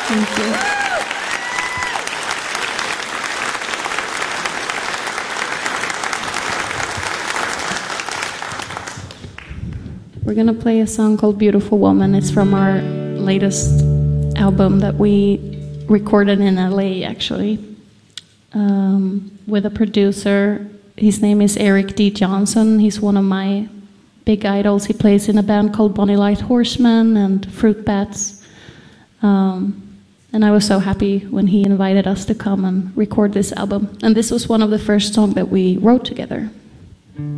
Thank you. We're gonna play a song called Beautiful Woman. It's from our latest album that we recorded in LA, actually, with a producer. His name is Eric D. Johnson. He's one of my big idols. He plays in a band called Bonnie Light Horseman and Fruit Bats. And I was so happy when he invited us to come and record this album. And this was one of the first songs that we wrote together.